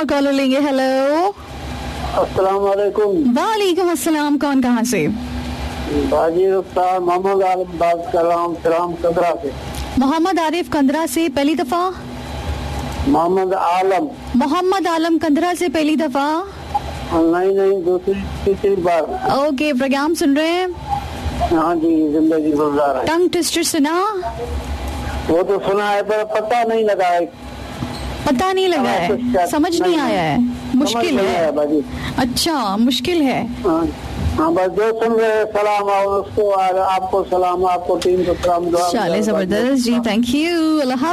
और कॉलर लेंगे। हेलो, अस्सलाम वालेकुम। वालेकुम अस्सलाम। कौन कहाँ से? बाजी रुख्तार मोहम्मद आलम बात कर रहा हूँ, सलाम कंदरा से। मोहम्मद आरिफ कंदरा से पहली दफा? मोहम्मद आलम कंदरा से पहली दफा? नहीं, दूसरी तीसरी बार। ओके, प्रोग्राम सुन रहे हैं? हाँ जी, जिंदगी गुजार है। टंग ट्विस्टर सुना? वो तो सुना है पर पता नहीं लगा है। पता नहीं लगा है, समझ नहीं आया है, मुश्किल है। अच्छा, मुश्किल है। हाँ, बस जो सुन रहे सलाम आओ उसको, आपको सलाम, आपको टीम को सलाम। चले, जबरदस्त जी, थैंक यू। अल्लाह।